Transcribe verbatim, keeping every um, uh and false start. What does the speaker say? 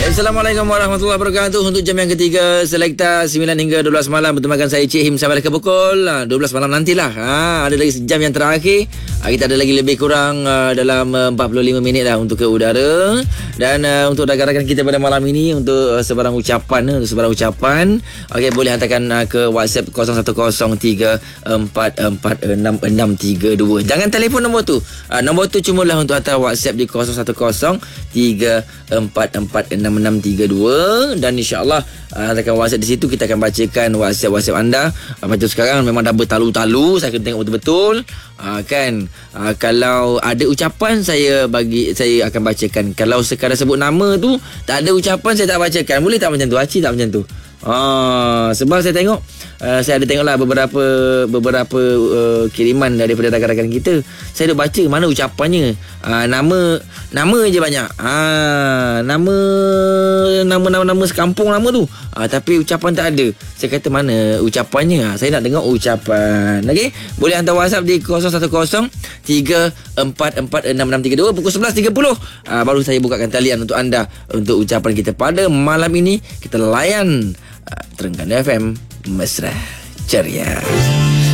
Baik, Assalamualaikum warahmatullahi wabarakatuh. Untuk jam yang ketiga, Selekta sembilan hingga dua belas malam bertemakan saya Cik Him sampai ke pukul dua belas malam nantilah. Ha, ada lagi sejam yang terakhir. Ha, kita ada lagi lebih kurang uh, dalam uh, empat puluh lima minit lah untuk ke udara. Dan uh, untuk rakan-rakan kita pada malam ini, untuk uh, sebarang ucapan, uh, untuk sebarang ucapan, okey, boleh hantarkan uh, ke WhatsApp kosong satu kosong tiga empat empat enam enam tiga dua. Jangan telefon nombor tu. Uh, nombor tu cumalah untuk hantar WhatsApp di kosong satu kosong tiga empat empat enam enam tiga dua, dan insya-Allah uh, hantarkan WhatsApp di situ, kita akan bacakan WhatsApp-WhatsApp anda. Apa tu sekarang memang dah bertalu-talu, saya kena tengok betul-betul. Uh, kan uh, kalau ada ucapan, saya bagi saya akan bacakan. Kalau sekadar sebut nama tu tak ada ucapan, saya tak bacakan. Boleh tak macam tu? Acik tak macam tu? Ah, sebab saya tengok uh, saya ada tengoklah beberapa beberapa uh, kiriman daripada rakan-rakan kita. Saya dah baca mana ucapannya. Uh, nama nama je banyak. Ah, nama nama nama nama sekampung nama tu. Ah, tapi ucapan tak ada. Saya kata mana ucapannya? Ah, saya nak dengar ucapan. Okey, boleh hantar WhatsApp di kosong satu kosong tiga empat empat enam enam tiga dua pukul sebelas tiga puluh. Ah, baru saya bukakan talian untuk anda untuk ucapan kita pada malam ini. Kita layan Terengganu F M Mesra Ceria.